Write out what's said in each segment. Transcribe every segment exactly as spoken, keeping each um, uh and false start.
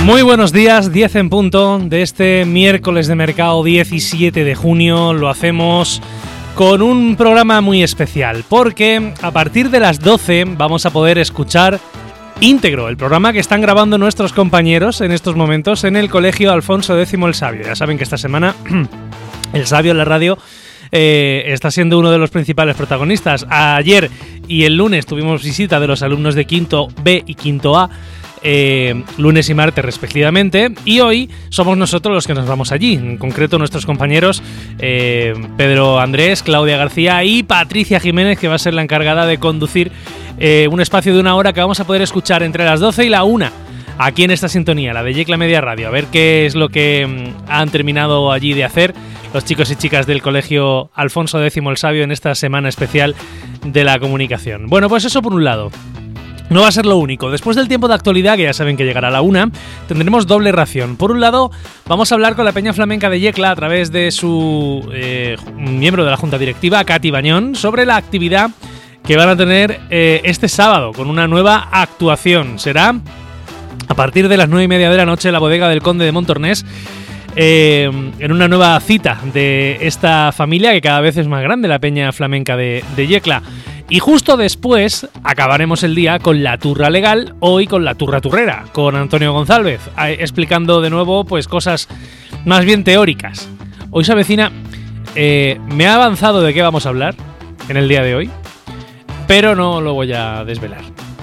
Muy buenos días, diez en punto de este miércoles de mercado diecisiete de junio. Lo hacemos con un programa muy especial porque a partir de las doce vamos a poder escuchar íntegro el programa que están grabando nuestros compañeros en estos momentos en el Colegio Alfonso X el Sabio. Ya saben que esta semana el Sabio en la radio eh, está siendo uno de los principales protagonistas. Ayer y el lunes tuvimos visita de los alumnos de quinto B y quinto A, Eh, lunes y martes respectivamente, y hoy somos nosotros los que nos vamos allí, en concreto nuestros compañeros eh, Pedro Andrés, Claudia García y Patricia Jiménez, que va a ser la encargada de conducir eh, un espacio de una hora que vamos a poder escuchar entre las doce y la una aquí en esta sintonía, la de Yecla Media Radio, a ver qué es lo que mm, han terminado allí de hacer los chicos y chicas del Colegio Alfonso X el Sabio en esta semana especial de la comunicación. Bueno, pues eso por un lado. No va a ser lo único. Después del tiempo de actualidad, que ya saben que llegará a la una, tendremos doble ración. Por un lado, vamos a hablar con la Peña Flamenca de Yecla a través de su eh, miembro de la Junta Directiva, Katy Bañón, sobre la actividad que van a tener eh, este sábado con una nueva actuación. Será a partir de las nueve y media de la noche en la bodega del Conde de Montornès, eh, en una nueva cita de esta familia que cada vez es más grande, la Peña Flamenca de, de Yecla. Y justo después acabaremos el día con la turra legal, hoy con la turra turrera, con Antonio González, explicando de nuevo pues cosas más bien teóricas. Hoy se avecina, eh, me ha avanzado de qué vamos a hablar en el día de hoy, pero no lo voy a desvelar.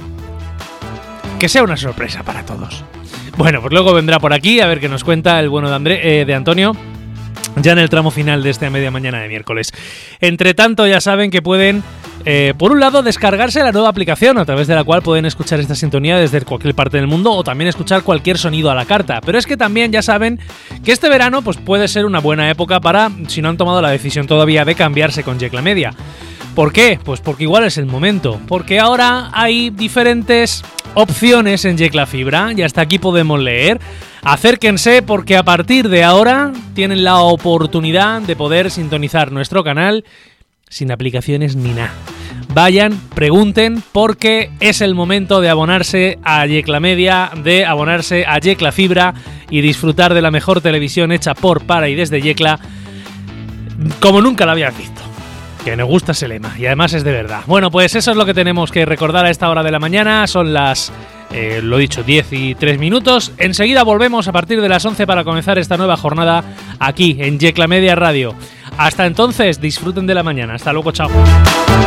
Que sea una sorpresa para todos. Bueno, pues luego vendrá por aquí a ver qué nos cuenta el bueno de, André, eh, de Antonio, ya en el tramo final de esta media mañana de miércoles. Entre tanto, ya saben que pueden, eh, por un lado, descargarse la nueva aplicación a través de la cual pueden escuchar esta sintonía desde cualquier parte del mundo o también escuchar cualquier sonido a la carta. Pero es que también ya saben que este verano pues puede ser una buena época para, si no han tomado la decisión todavía de cambiarse con Yecla Media. ¿Por qué? Pues porque igual es el momento. Porque ahora hay diferentes opciones en Yecla Fibra y hasta aquí podemos leer. Acérquense porque a partir de ahora tienen la oportunidad de poder sintonizar nuestro canal sin aplicaciones ni nada. Vayan, pregunten, porque es el momento de abonarse a Yecla Media, de abonarse a Yecla Fibra y disfrutar de la mejor televisión hecha por, para y desde Yecla como nunca la habías visto. Que nos gusta ese lema y además es de verdad. Bueno, pues eso es lo que tenemos que recordar a esta hora de la mañana. Son las, eh, lo dicho, diez y tres minutos. Enseguida volvemos a partir de las once para comenzar esta nueva jornada aquí en Yecla Media Radio. Hasta entonces, disfruten de la mañana. Hasta luego, chao.